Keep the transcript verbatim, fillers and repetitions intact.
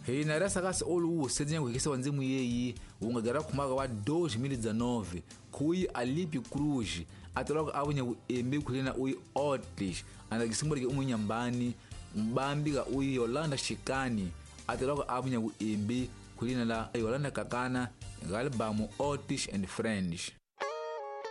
Hei na rasa kasi olu sedinha kuhikisa wanzimu yeyi ungagara kumaga wa dois mil e dezenove kui Alipe Cruz atalogo abunya embe kulina ui Otis anagisimbolike umunyambani mbambi ga ui Yolanda Shikani atalogo abunya embe kulina la Yolanda Kakana galbamu Otis and Friends.